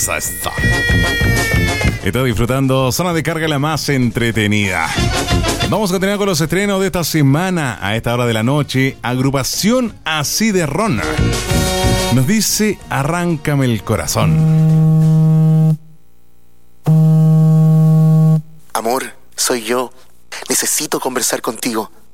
Eso está. Está disfrutando Zona de Carga, la más entretenida. Vamos a continuar con los estrenos de esta semana. A esta hora de la noche, agrupación Así de Ron nos dice Arráncame el corazón. Amor, soy yo. Necesito conversar contigo.